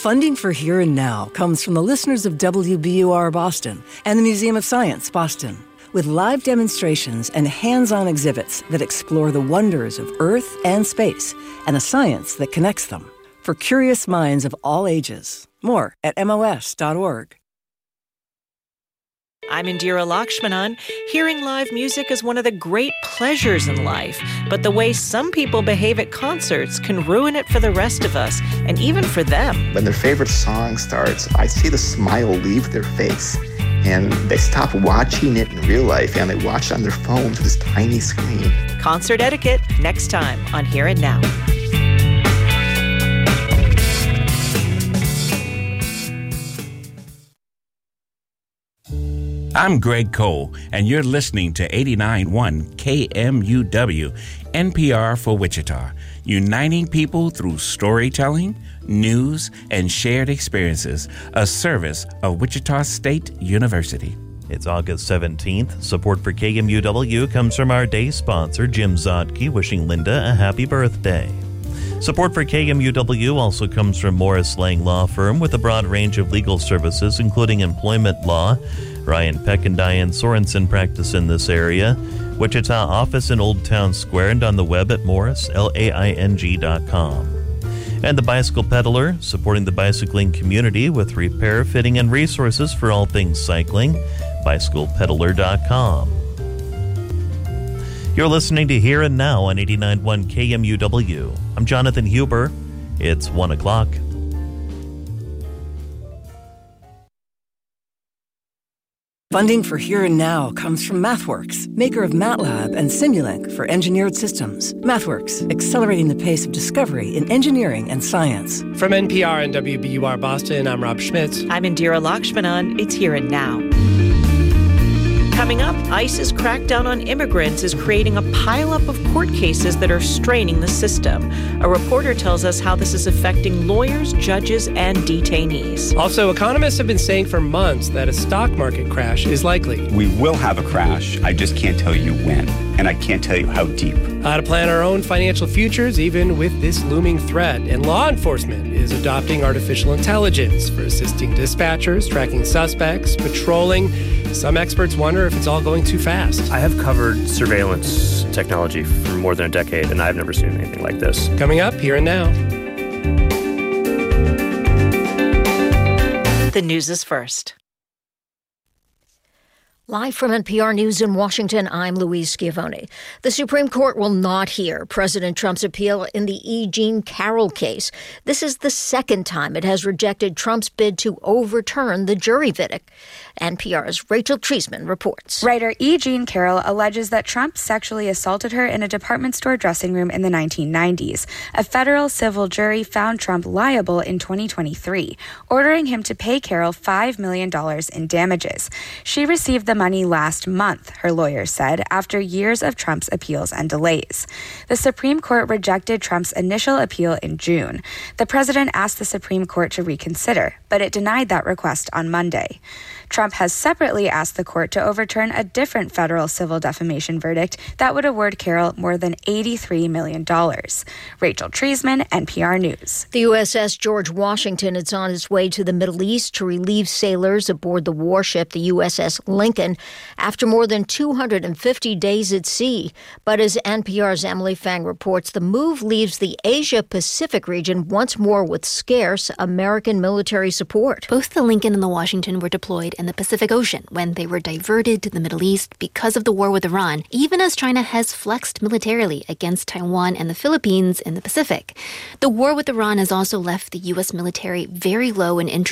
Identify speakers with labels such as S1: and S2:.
S1: Funding for Here and Now comes from the listeners of WBUR Boston and the Museum of Science, Boston, with live demonstrations and hands-on exhibits that explore the wonders of Earth and space and the science that connects them for curious minds of all ages. More at MOS.org.
S2: I'm Indira Lakshmanan. Hearing live music is one of the great pleasures in life, but the way some people behave at concerts can ruin it for the rest of us, and even for them.
S3: When their favorite song starts, I see the smile leave their face, and they stop watching it in real life, and they watch it on their phone to this tiny screen.
S2: Concert etiquette, next time on Here and Now.
S4: I'm Greg Cole, and you're listening to 89.1 KMUW, NPR for Wichita, uniting people through storytelling, news, and shared experiences, a service of Wichita State University.
S5: It's August 17th. Support for KMUW comes from our day sponsor, Jim Zotke, wishing Linda a happy birthday. Support for KMUW also comes from Morris Lang Law Firm with a broad range of legal services, including employment law. Ryan Peck and Diane Sorensen practice in this area. Wichita office in Old Town Square and on the web at morrislaing.com. And the Bicycle Peddler, supporting the bicycling community with repair, fitting, and resources for all things cycling. bicyclepeddler.com. You're listening to Here and Now on 89.1 KMUW. I'm Jonathan Huber. It's 1 o'clock.
S1: Funding for Here and Now comes from MathWorks, maker of MATLAB and Simulink for engineered systems. MathWorks, accelerating the pace of discovery in engineering and science.
S6: From NPR and WBUR Boston, I'm Rob Schmitz.
S2: I'm Indira Lakshmanan. It's Here and Now. Coming up, ICE's crackdown on immigrants is creating a pileup of court cases that are straining the system. A reporter tells us how this is affecting lawyers, judges, and detainees.
S6: Also, economists have been saying for months that a stock market crash is likely.
S7: We will have a crash. I just can't tell you when, and I can't tell you how deep.
S6: How to plan our own financial futures, even with this looming threat. And law enforcement is adopting artificial intelligence for assisting dispatchers, tracking suspects, patrolling. Some experts wonder if it's all going too fast.
S8: I have covered surveillance technology for more than a decade, and I've never seen anything like this.
S6: Coming up, Here and Now.
S2: The news is first.
S9: Live from NPR News in Washington, I'm Louise Schiavone. The Supreme Court will not hear President Trump's appeal in the E. Jean Carroll case. This is the second time it has rejected Trump's bid to overturn the jury verdict. NPR's Rachel Treisman reports.
S10: Writer E. Jean Carroll alleges that Trump sexually assaulted her in a department store dressing room in the 1990s. A federal civil jury found Trump liable in 2023, ordering him to pay Carroll $5 million in damages. She received the money last month, her lawyers said, after years of Trump's appeals and delays. The Supreme Court rejected Trump's initial appeal in June. The president asked the Supreme Court to reconsider, but it denied that request on Monday. Trump has separately asked the court to overturn a different federal civil defamation verdict that would award Carroll more than $83 million. Rachel Treisman, NPR News.
S9: The USS George Washington is on its way to the Middle East to relieve sailors aboard the warship, the USS Lincoln, after more than 250 days at sea. But as NPR's Emily Fang reports, the move leaves the Asia-Pacific region once more with scarce American military support.
S11: Both the Lincoln and the Washington were deployed in the Pacific Ocean when they were diverted to the Middle East because of the war with Iran, even as China has flexed militarily against Taiwan and the Philippines in the Pacific. The war with Iran has also left the U.S. military very low in interest